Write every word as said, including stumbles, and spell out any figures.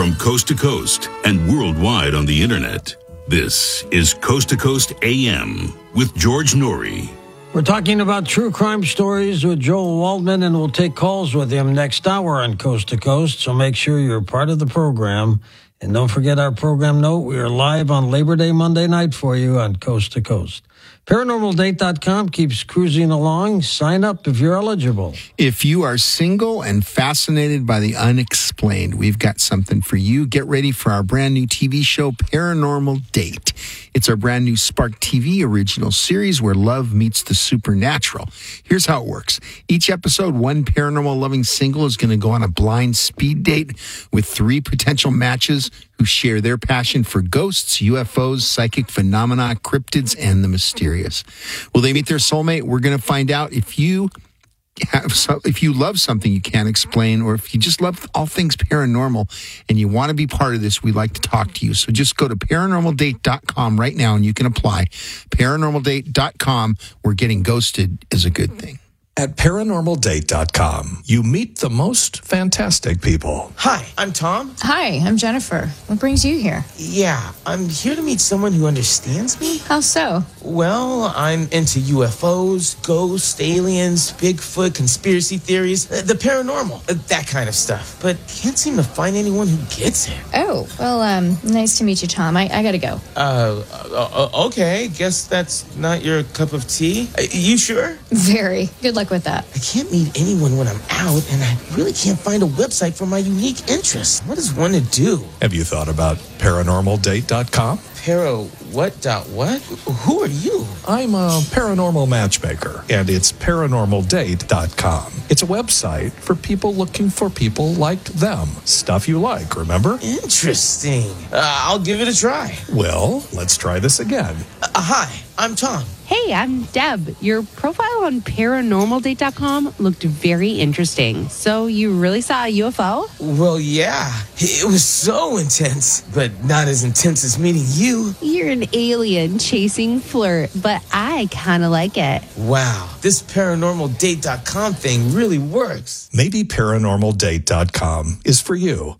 From coast to coast and worldwide on the internet, this is Coast to Coast A M with George Noory. We're talking about true crime stories with Joel Waldman, and we'll take calls with him next hour on Coast to Coast, so make sure you're part of the program. And don't forget our program note, we are live on Labor Day Monday night for you on Coast to Coast. Paranormal Date dot com keeps cruising along. Sign up if you're eligible. If you are single and fascinated by the unexplained, we've got something for you. Get ready for our brand new T V show, Paranormal Date. It's our brand new Spark T V original series where love meets the supernatural. Here's how it works. Each episode, one paranormal loving single is going to go on a blind speed date with three potential matches who share their passion for ghosts, U F Os, psychic phenomena, cryptids, and the mysterious. Will they meet their soulmate? We're going to find out. If you have so, if you love something you can't explain, or if you just love all things paranormal and you want to be part of this, we'd like to talk to you. So just go to paranormal date dot com right now and you can apply. paranormal date dot com. We're getting ghosted is a good thing. At paranormal date dot com, you meet the most fantastic people. Hi, I'm Tom. Hi, I'm Jennifer. What brings you here? Yeah, I'm here to meet someone who understands me. How so? Well, I'm into U F Os, ghosts, aliens, Bigfoot, conspiracy theories, uh, the paranormal, uh, that kind of stuff. But can't seem to find anyone who gets it. Oh, well, um, nice to meet you, Tom. I, I gotta go. Uh, uh, okay, guess that's not your cup of tea. Uh, you sure? Very. Good luck with that. I can't meet anyone when I'm out, and I really can't find a website for my unique interests. What is one to do? Have you thought about paranormal date dot com? Para what dot what? Who are you? I'm a paranormal matchmaker, and it's paranormal date dot com. It's a website for people looking for people like them. Stuff you like, remember? Interesting. Uh, I'll give it a try. Well, let's try this again. Uh, hi, I'm Tom. Hey, I'm Deb. Your profile on paranormal date dot com looked very interesting. So you really saw a U F O? Well, yeah. It was so intense, but not as intense as meeting you. You're an alien chasing flirt, but I kind of like it. Wow, this paranormal date dot com thing really works. Maybe paranormal date dot com is for you.